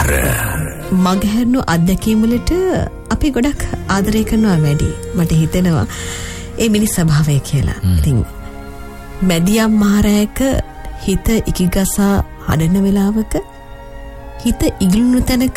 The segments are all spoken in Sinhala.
මගහැරුණු අත්දැකීම් වලට අපි ගොඩක් ආදරය කරනවා වැඩි. මට හිතෙනවා ඒ මිනිස් ස්වභාවය කියලා. ඉතින් මැදියම් මහරෑක හිත ඉකිගසා හදන වෙලාවක හිත ඉගලුණු තැනක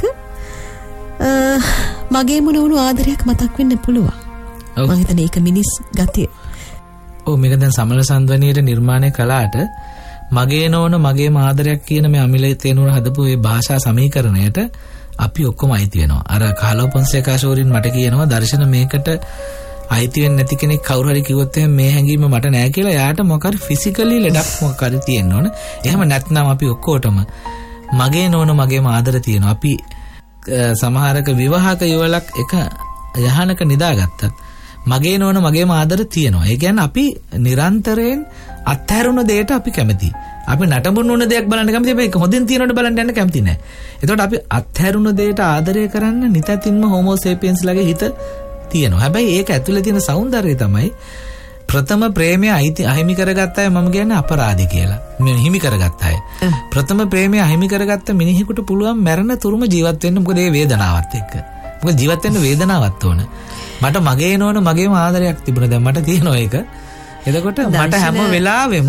මගේ මොනවුණු ආදරයක් මතක් වෙන්න පුළුවන්. මම හිතන්නේ ඒක මිනිස් ගතිය. ඔව් මේක දැන් සමල සන්ධවනියට නිර්මාණය කළාට මගේ නෝන මගේ ආදරයක් කියන මේ අමිලේ තේනුර හදපු මේ භාෂා සමීකරණයට අපි ඔක්කොම අයිති වෙනවා. අර කාලෝ පොන්සේකා ෂෝරින් මට කියනවා දර්ශන මේකට අයිති වෙන්නේ නැති කෙනෙක් කවුරු හරි කිව්වොත් මේ හැඟීම මට නැහැ කියලා. යාට මොකක් හරි ෆිසිකලි ලෙඩක් මොකක් හරි තියෙන්න ඕන. එහෙම නැත්නම් අපි ඔක්කොටම මගේ නෝන මගේම ආදර තියෙනවා. අපි සමහරක විවාහක යවලක් එක යහනක නිදාගත්තත් මගේ නෝන මගේම ආදර තියෙනවා. ඒ කියන්නේ අපි නිරන්තරයෙන් අත්හැරුණ දෙයට අපි කැමතියි. අපි නටඹුන් වුණ දෙයක් බලන්න කැමතියි. ඒක හොඳින් තියෙනවට බලන්න යන්න කැමති නැහැ. එතකොට අපි අත්හැරුණ දෙයට ආදරය කරන්න නිතින්ම හෝමෝ සේපියන්ස් ලගේ හිත තියෙනවා. හැබැයි ඒක ඇතුලේ තියෙන సౌందර්යය තමයි ප්‍රථම ප්‍රේමය අහිමි කරගත්ත අය මම කියන්නේ අපරාධි කියලා. මේ හිමි කරගත්ත අය. ප්‍රථම ප්‍රේමය අහිමි කරගත්ත මිනිහෙකුට පුළුවන් මැරෙන තුරුම ජීවත් වෙන්න. මොකද ඒ වේදනාවත් එක්ක. මොකද ජීවත් වෙන්න වේදනාවක් ඕන. මට මගේ නෝන මගේම ආදරයක් තිබුණා. දැන් මට තියෙනවා ඒක. එතකොට මට හැම වෙලාවෙම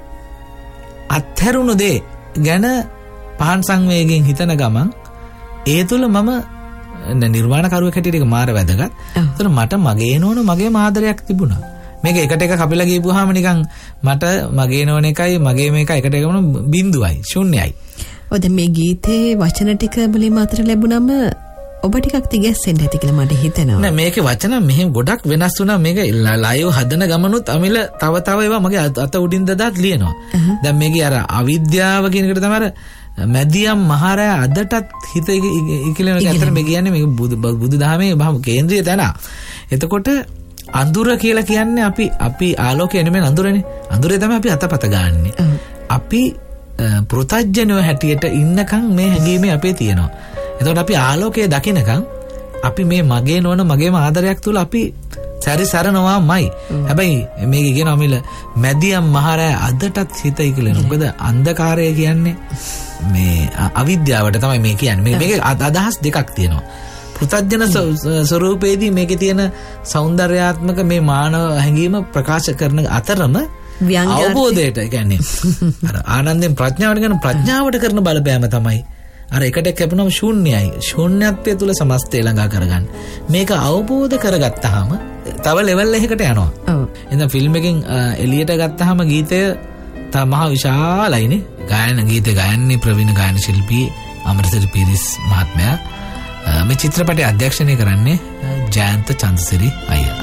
අත්හැරුණු දේ ගැන පහන් සංවේගයෙන් හිතන ගමන් ඒ තුල මම නිර්වාණකරුවෙක් හැටියට ඒක මාර වැදගත්. ඒතර මට මගේ නෝන මගේම ආදරයක් තිබුණා. මේක එකට එක කපලා ගියපුවාම නිකන් මට මගේ නෝන එකයි මගේ මේක එකට එකම බිඳුවයි ශුන්‍යයි. ඔය දැන් මේ ගීතේ වචන ටික මුලින්ම අතර ලැබුණම ඔබ ටිකක් තිගැස්සෙන්න ඇති කියලා මට හිතෙනවා. නෑ මේකේ වචන මෙහෙම ගොඩක් වෙනස් වුණා. මේක ලයිව් හදන ගමනුත් අමිල තව ඒවා මගේ අත උඩින් දදාත් ලියනවා. දැන් මේකේ අර අවිද්‍යාව කියන එකට තමයි අර මැදියම් මහරය අදටත් හිත ඉකිලෙන එක අතර මේ කියන්නේ මේක බුදු දහමේ බහම කේන්ද්‍රීය තැන. එතකොට අඳුර කියලා කියන්නේ අපි ආලෝකය නෙමෙයි අඳුරනේ. අඳුරේ තමයි අපි අතපත ගන්නෙ. අපි පෘථජ්ජනව හැටියට ඉන්නකම් මේ හැඟීමේ අපේ තියෙනවා. එතකොට අපි ආලෝකයේ දකින්නකම් අපි මේ මගේ නෝන මගේම ආදරයක් තුල අපි සැරිසරනවාමයි. හැබැයි මේක කියනවා මිල මැදියම් මහරය අදටත් හිත ඉකිලෙන. මොකද අන්ධකාරය කියන්නේ මේ අවිද්‍යාවට තමයි මේ කියන්නේ. මේක අදහස් දෙකක් තියෙනවා. පෘථජ්ජන ස්වරූපයේදී මේකේ තියෙන సౌందర్యාත්මක මේ මානව හැඟීම ප්‍රකාශ කරන අතරම අවබෝධයට කියන්නේ අර ආනන්දෙන් ප්‍රඥාවට කරන ප්‍රඥාවට කරන බලපෑම තමයි අර එකට කැපුණම ශූන්‍යයි. ශූන්‍යත්වය තුල සමස්තය ළඟා කරගන්න. මේක අවබෝධ කරගත්තාම තව ලෙවල් එකකට යනවා. එහෙනම් ෆිල්ම් එකෙන් එළියට ගත්තාම ගීතය මහා විශාලයිනේ. ගීතය ගයන්නේ ප්‍රවීණ ගායන ශිල්පී අමරසිරි පීරිස් මහත්මයා. මේ චිත්‍රපටය අධ්‍යක්ෂණය කරන්නේ ජයන්ත චන්ද්‍රසිරි අයියා.